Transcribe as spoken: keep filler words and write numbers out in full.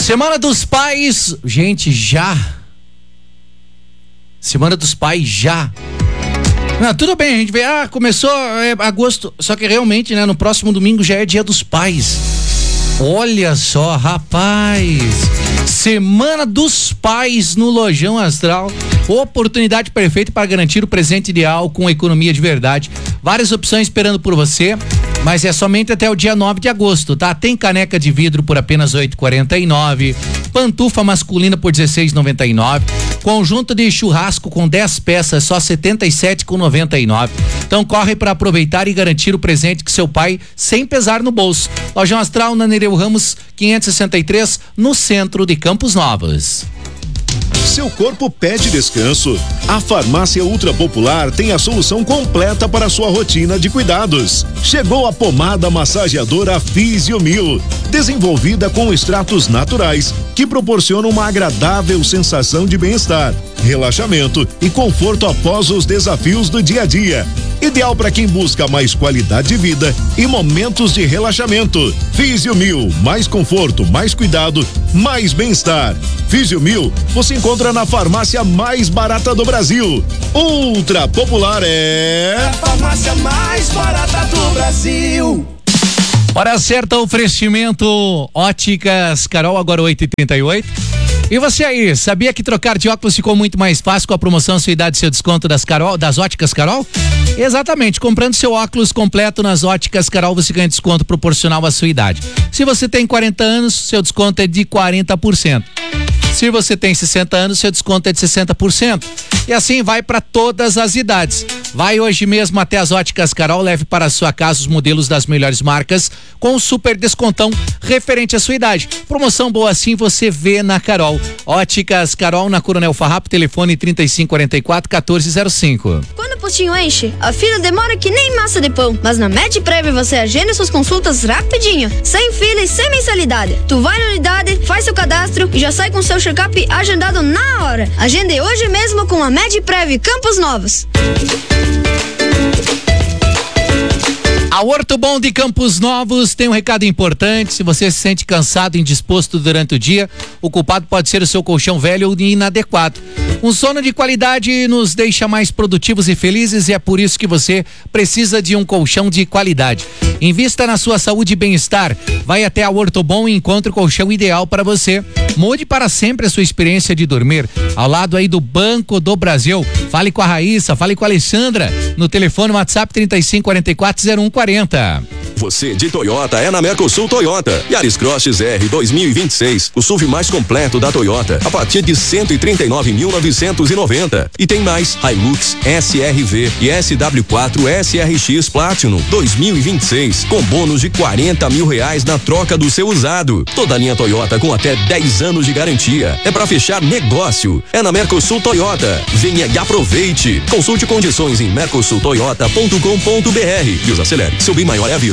Semana dos Pais, gente, já. Semana dos Pais já. Não, tudo bem, a gente vê, ah, começou é, agosto, só que realmente, né, no próximo domingo já é Dia dos Pais. Olha só, rapaz, Semana dos Pais no Lojão Astral, oportunidade perfeita para garantir o presente ideal com economia de verdade. Várias opções esperando por você, mas é somente até o dia nove de agosto, tá? Tem caneca de vidro por apenas oito reais e quarenta e nove centavos, pantufa masculina por dezesseis reais e noventa e nove centavos, conjunto de churrasco com dez peças só setenta e sete reais e noventa e nove centavos. Então corre para aproveitar e garantir o presente que seu pai sem pesar no bolso. Lojão Astral na Nereu Ramos quinhentos e sessenta e três, no centro de Campos Novos. Seu corpo pede descanso? A Farmácia Ultra Popular tem a solução completa para a sua rotina de cuidados. Chegou a pomada massageadora Fisiomil, desenvolvida com extratos naturais que proporcionam uma agradável sensação de bem-estar, relaxamento e conforto após os desafios do dia a dia. Ideal para quem busca mais qualidade de vida e momentos de relaxamento. Fisiomil, mais conforto, mais cuidado, mais bem-estar. Fisiomil, você encontra na farmácia mais barata do Brasil. Ultra Popular é a farmácia mais barata do Brasil. Hora certa, oferecimento Óticas Carol, agora oito e trinta e oito. E você aí, sabia que trocar de óculos ficou muito mais fácil com a promoção Sua Idade e Seu Desconto das Carol, das Óticas Carol? Exatamente, comprando seu óculos completo nas Óticas Carol, você ganha desconto proporcional à sua idade. Se você tem quarenta anos, seu desconto é de quarenta por cento. Se você tem sessenta anos, seu desconto é de sessenta por cento. E assim vai para todas as idades. Vai hoje mesmo até as Óticas Carol, leve para a sua casa os modelos das melhores marcas com um super descontão referente à sua idade. Promoção boa assim você vê na Carol. Óticas Carol na Coronel Farrapo, telefone trinta e cinco quarenta e quatro, quatorze zero cinco. Quando o postinho enche, a fila demora que nem massa de pão. Mas na MedPrev você agenda suas consultas rapidinho, sem fila e sem mensalidade. Tu vai na unidade, faz seu cadastro e já sai com seu check-up agendado na hora. Agende hoje mesmo com a MedPrev Campos Novos. A Ortobon de Campos Novos tem um recado importante. Se você se sente cansado e indisposto durante o dia, o culpado pode ser o seu colchão velho ou inadequado. Um sono de qualidade nos deixa mais produtivos e felizes e é por isso que você precisa de um colchão de qualidade. Invista na sua saúde e bem-estar. Vai até a Ortobon e encontre o colchão ideal para você. Mude para sempre a sua experiência de dormir. Ao lado aí do Banco do Brasil. Fale com a Raíssa, fale com a Alexandra. No telefone WhatsApp trinta e cinco quarenta e quatro, zero um quarenta. Você de Toyota é na Mercosul Toyota. Yaris Cross X R dois mil e vinte e seis, o S U V mais completo da Toyota, a partir de cento e trinta e nove mil novecentos e noventa. E tem mais Hilux S R V e S W quatro S R X Platinum dois mil e vinte e seis, com bônus de quarenta mil reais na troca do seu usado. Toda a linha Toyota com até dez anos de garantia. É para fechar negócio. É na Mercosul Toyota. Venha e aproveite. Consulte condições em mercosul toyota ponto com ponto br e os acelere. Seu bem maior é a vida.